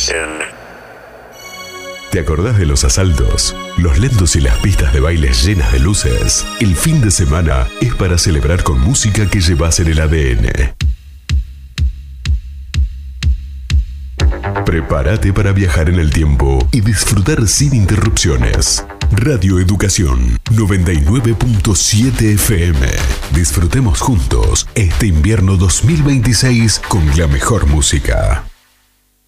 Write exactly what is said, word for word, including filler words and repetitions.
¿Te acordás de los asaltos? Los lentos y las pistas de baile llenas de luces. El fin de semana es para celebrar con música que llevas en el A D N. Prepárate para viajar en el tiempo y disfrutar sin interrupciones. Radio Educación noventa y nueve punto siete F M. Disfrutemos juntos este invierno dos mil veintiséis con la mejor música.